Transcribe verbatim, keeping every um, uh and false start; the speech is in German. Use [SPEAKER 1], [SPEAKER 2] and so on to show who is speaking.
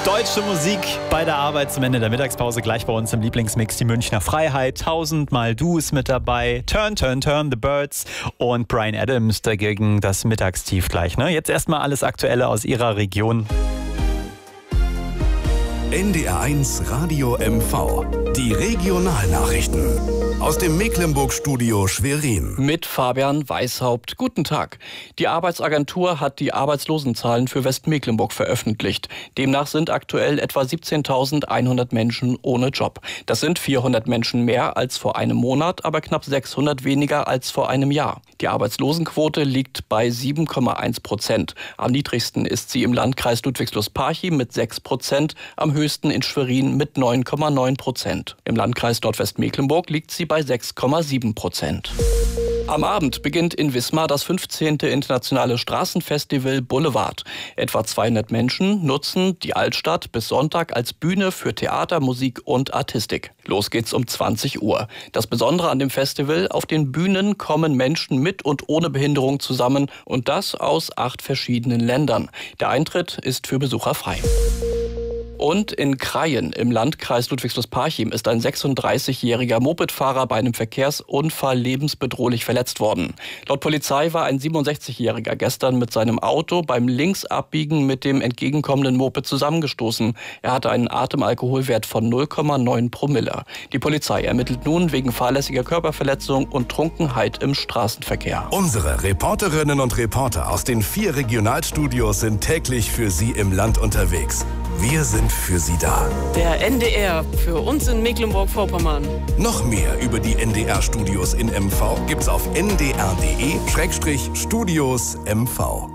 [SPEAKER 1] Deutsche Musik bei der Arbeit zum Ende der Mittagspause. Gleich bei uns im Lieblingsmix die Münchner Freiheit. Tausendmal Du ist mit dabei. Turn, Turn, Turn, The Birds und Bryan Adams dagegen das Mittagstief gleich. Ne? Jetzt erstmal alles Aktuelle aus Ihrer Region.
[SPEAKER 2] N D R eins Radio M V. Die Regionalnachrichten. Aus dem Mecklenburg-Studio Schwerin.
[SPEAKER 3] Mit Fabian Weishaupt. Guten Tag. Die Arbeitsagentur hat die Arbeitslosenzahlen für Westmecklenburg veröffentlicht. Demnach sind aktuell etwa siebzehntausendeinhundert Menschen ohne Job. Das sind vierhundert Menschen mehr als vor einem Monat, aber knapp sechshundert weniger als vor einem Jahr. Die Arbeitslosenquote liegt bei sieben Komma eins Prozent. Am niedrigsten ist sie im Landkreis Ludwigslust-Parchim mit sechs Prozent, am höchsten in Schwerin mit neun Komma neun Prozent. Im Landkreis Nordwestmecklenburg liegt sie bei sechs Komma sieben Prozent. Am Abend beginnt in Wismar das fünfzehnte internationale Straßenfestival Boulevard. Etwa zweihundert Menschen nutzen die Altstadt bis Sonntag als Bühne für Theater, Musik und Artistik. Los geht's um zwanzig Uhr. Das Besondere an dem Festival: Auf den Bühnen kommen Menschen mit und ohne Behinderung zusammen, und das aus acht verschiedenen Ländern. Der Eintritt ist für Besucher frei. Und in Krayen im Landkreis Ludwigslust-Parchim ist ein sechsunddreißigjähriger Mopedfahrer bei einem Verkehrsunfall lebensbedrohlich verletzt worden. Laut Polizei war ein siebenundsechzigjähriger gestern mit seinem Auto beim Linksabbiegen mit dem entgegenkommenden Moped zusammengestoßen. Er hatte einen Atemalkoholwert von null Komma neun Promille. Die Polizei ermittelt nun wegen fahrlässiger Körperverletzung und Trunkenheit im Straßenverkehr.
[SPEAKER 2] Unsere Reporterinnen und Reporter aus den vier Regionalstudios sind täglich für Sie im Land unterwegs. Wir sind für Sie da.
[SPEAKER 4] Der N D R für uns in Mecklenburg-Vorpommern.
[SPEAKER 2] Noch mehr über die N D R-Studios in M V gibt's auf n d r punkt d e Studios M V.